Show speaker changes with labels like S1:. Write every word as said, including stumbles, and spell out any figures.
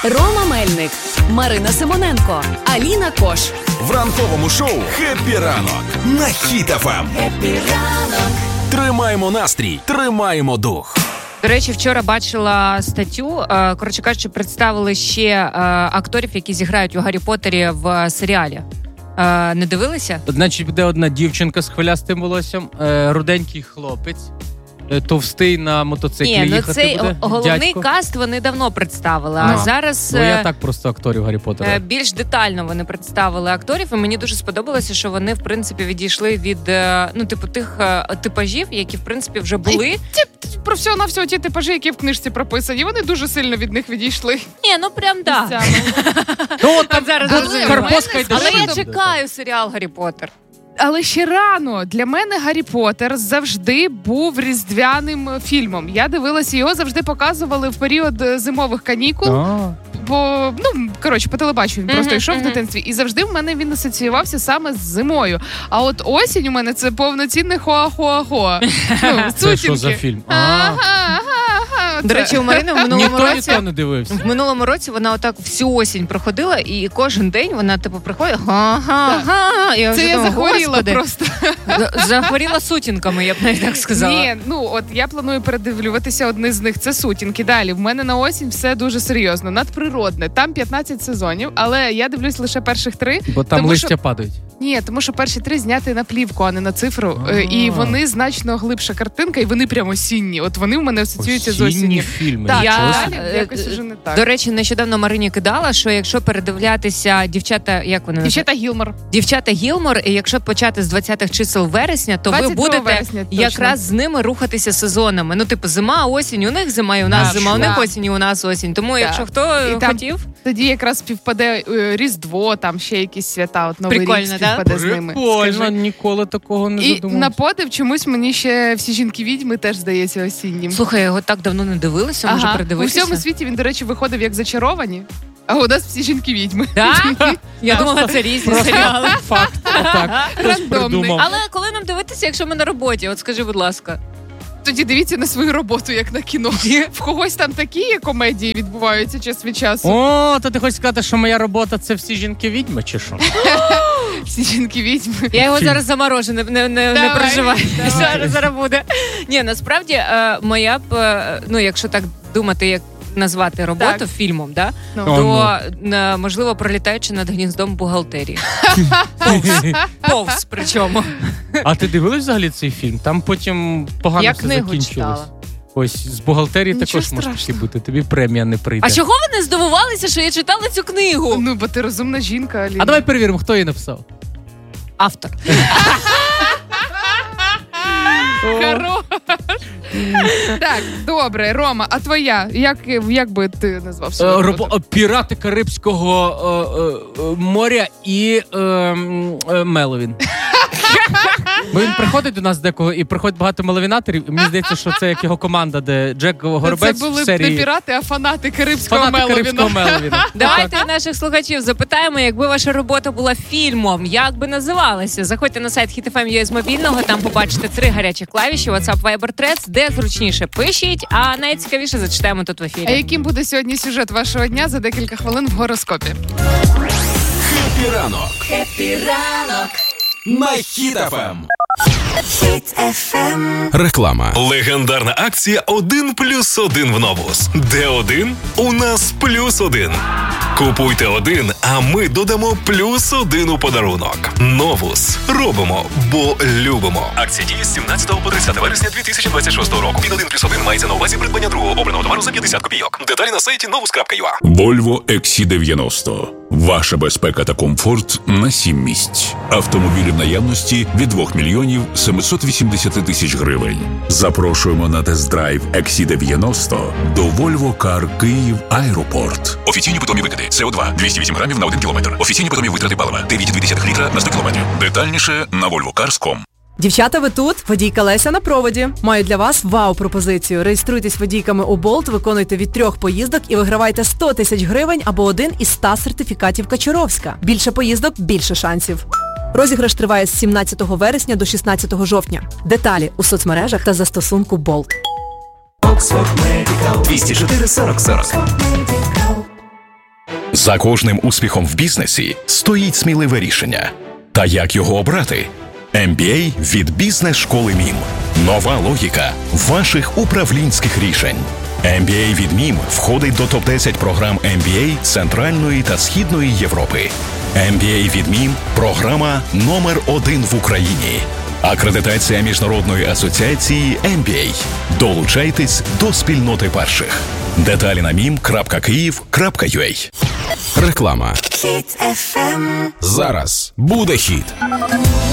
S1: Рома Мельник, Марина Симоненко, Аліна Кош.
S2: В ранковому шоу «Хеппі ранок» на Хіт еф ем. Хеппі ранок. Тримаємо настрій, тримаємо дух.
S3: До речі, вчора бачила статтю, коротше кажучи, представили ще акторів, які зіграють у Гаррі Поттері в серіалі. Не дивилися?
S4: Значить, буде одна дівчинка з хвилястим волоссям, руденький хлопець, товстий на мотоциклі. Ні, ну
S3: їхати
S4: цей
S3: буде. Головний
S4: дядько.
S3: Каст вони давно представили, а, а зараз...
S4: Ну, я так просто акторів Гаррі Поттера.
S3: Більш детально вони представили акторів, і мені дуже сподобалося, що вони, в принципі, відійшли від, ну, типу, тих типажів, які, в принципі, вже були.
S5: Про всього на всього ті типажі, які в книжці прописані, вони дуже сильно від них відійшли.
S3: Ні, ну прям да.
S4: Ну, от там зараз Карпоска йде.
S3: Але я чекаю серіал «Гаррі Поттер».
S5: Але ще рано. Для мене Гаррі Поттер завжди був різдвяним фільмом. Я дивилася, його завжди показували в період зимових канікул. А. Бо, ну, коротше, по телебаченню він просто йшов в дитинстві. І завжди в мене він асоціювався саме з зимою. А от осінь у мене це повноцінне хоа-хоа-хоа. Ну,
S4: це що за фільм?
S5: Ага, ага.
S3: До речі, у Марини в минулому
S4: ніхто,
S3: році
S4: ніхто не дивився.
S3: В минулому році вона отак всю осінь проходила, і кожен день вона типу приходить. Га-га-га. Я
S5: це я
S3: думала,
S5: захворіла
S3: Господи.
S5: Просто.
S3: Захворіла сутінками, я б навіть так сказала.
S5: Ні, ну от я планую передивлюватися одне з них. Це сутінки. Далі в мене на осінь все дуже серйозно, надприродне. Там п'ятнадцять сезонів, але я дивлюсь лише перших три.
S4: Бо там
S5: тому,
S4: листя
S5: що...
S4: падають.
S5: Ні, тому що перші три зняти на плівку, а не на цифру. А-а-а. І вони значно глибша картинка, і вони прямо осінні. От вони в мене асоціюються з осінню.
S4: Осінні фільми.
S5: Так,
S3: я...
S5: якось уже не так.
S3: До речі, нещодавно Марині кидала, що якщо передивлятися дівчата, як вони
S5: Дівчата Гілмор.
S3: Дівчата Гілмор, і якщо почати з двадцятих чисел вересня, то ви будете
S5: вересня,
S3: якраз з ними рухатися сезонами. Ну, типу, зима, осінь, у них зима, і у нас
S5: а,
S3: зима,
S5: да.
S3: у них осінь, і у нас осінь. Тому,
S5: да.
S3: якщо хто
S5: і
S3: хотів...
S5: Там, тоді якраз співпаде е, Різдво, там ще якісь свята, от Новий
S3: Прикольно,
S5: рік співпаде
S3: да?
S5: з ними.
S4: Прикольно, ніколи такого не
S5: і
S4: задумався.
S5: На подив чомусь мені ще «Всі жінки-відьми» теж здається осіннім.
S3: Слухай, я його так давно не дивилася,
S5: ага.
S3: може передивитися.
S5: У всьому світі він, до речі, виходив як «Зачаровані», а у нас «Всі жінки-відьми».
S3: Да? Я думала, це різні серіали.
S4: Факт. Так,
S5: рандомний.
S3: Але коли нам дивитися, якщо ми на роботі? От скажи, будь ласка.
S5: Тоді дивіться на свою роботу, як на кіно. В когось там такі комедії відбуваються час від часу.
S4: О, то ти хочеш сказати, що моя робота – це «Всі жінки-відьми» чи що?
S5: «Всі жінки-відьми».
S3: Я його зараз заморожу, не, не, не, не переживай. Зараз, зараз буде. Ні, насправді, моя б, ну, якщо так думати, як назвати роботу так. фільмом, да? ну. то, ну. можливо, пролітаючи над гніздом бухгалтерії. Повз. Повз, причому.
S4: А ти дивилась взагалі цей фільм? Там потім погано
S3: Я
S4: все
S3: книгу
S4: закінчилось.
S3: читала.
S4: Ось, з бухгалтерії
S5: Нічого
S4: також може
S5: страшного.
S4: бути. Тобі премія не прийде.
S3: А чого ви не здивувалися, що я читала цю книгу?
S5: Ну, бо ти розумна жінка, Аліна.
S4: А давай перевіримо, хто її написав.
S3: Автор.
S5: Хорош. Так, добре, Рома, а твоя? Як, як би ти назвав свою роботу?
S4: Пірати Карибського е, е, моря і е, е, Меловін. Бо він приходить до нас декого, і приходить багато меловінаторів, і мені здається, що це як його команда, де Джек Горобець
S5: це були
S4: в серії...
S5: не пірати, а фанати Карибського
S4: фанати
S5: Меловіна.
S4: Карибського Меловіна.
S3: Давайте наших слухачів запитаємо, якби ваша робота була фільмом, як би називалася? Заходьте на сайт хіт еф ем точка ю а з мобільного, там побачите три гарячі клавіші, WhatsApp, Viber, Threads, де зручніше пишіть, а найцікавіше зачитаємо тут в ефірі.
S5: А яким буде сьогодні сюжет вашого дня за декілька хвилин в гороскопі?
S2: Хеппі ранок. Хеппі ранок. На Хіт еф ем. Хіт еф ем. Реклама. Легендарна акція один плюс один в Новус. Де один? У нас плюс один. Купуйте один, а ми додамо плюс один у подарунок. Новус. Робимо, бо любимо. Акція діє з сімнадцятого по тридцяте вересня дві тисячі двадцять шостого року. Під один плюс один мається на увазі придбання другого обраного товару за п'ятдесят копійок. Деталі на сайті новус крапка ю а.
S6: Volvo ікс сі дев'яносто. Ваша безпека та комфорт на сім місць. Автомобілі в наявності від двох мільйонів сімсот вісімдесят тисяч гривень. Запрошуємо на тест-драйв ікс сі дев'яносто до Volvo Car Київ Аеропорт. Офіційні питомі викиди. С О два двісті вісім грамів на один кілометр. Офіційні питомі витрати палива дев'ять цілих дві десятих літра на сто кілометрів. Детальніше на volvo cars крапка ком.
S7: Дівчата, ви тут? Водійка Леся на проводі. Маю для вас вау-пропозицію. Реєструйтесь водійками у Болт, виконуйте від трьох поїздок і вигравайте сто тисяч гривень або один із ста сертифікатів Качуровська. Більше поїздок – більше шансів. Розіграш триває з сімнадцятого вересня до шістнадцятого жовтня. Деталі у соцмережах та застосунку Болт.
S8: Оксфорд Медикал двісті чотири сорок сорок.
S6: За кожним успіхом в бізнесі стоїть сміливе рішення. Та як його обрати? ем бі ей від бізнес-школи МІМ. Нова логіка ваших управлінських рішень. ем бі ей від МІМ входить до топ десять програм ем бі ей Центральної та Східної Європи. ем бі ей від МІМ – програма номер один в Україні. Акредитація Міжнародної асоціації ем бі ей. Долучайтесь до спільноти перших. Деталі на мім крапка київ крапка ю а.
S2: Реклама. Зараз буде хіт.